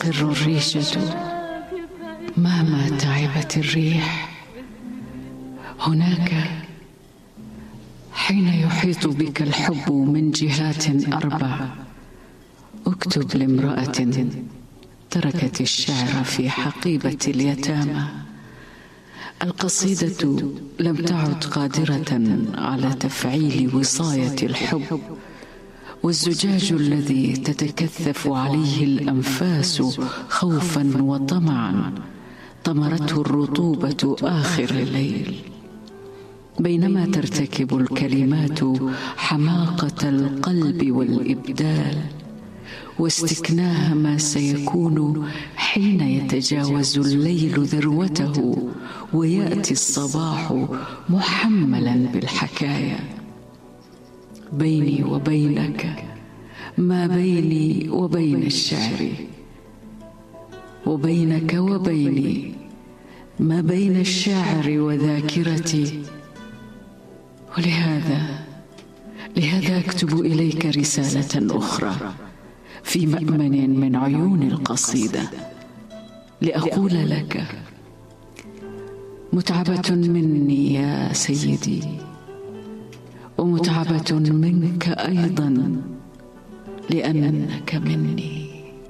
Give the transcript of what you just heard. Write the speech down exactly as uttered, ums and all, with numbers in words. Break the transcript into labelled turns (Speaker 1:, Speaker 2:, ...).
Speaker 1: تستقر الريشة مهما تعبت الريح. هناك حين يحيط بك الحب من جهات أربع. اكتب لامرأة تركت الشعر في حقيبة اليتامى. القصيدة لم تعد قادرة على تفعيل وصاية الحب، والزجاج الذي تتكثف عليه الأنفاس خوفا وطمعا طمرته الرطوبة آخر الليل. بينما ترتكب الكلمات حماقة القلب والإبدال واستكناها ما سيكون حين يتجاوز الليل ذروته ويأتي الصباح محملا بالحكايا. بيني وبينك ما بيني وبين الشعر، وبينك وبيني ما بين الشاعر وذاكرتي. ولهذا لهذا أكتب إليك رسالة أخرى في مأمن من عيون القصيدة، لأقول لك: متعبة مني يا سيدي، ومتعبة منك أيضا، لأنك مني.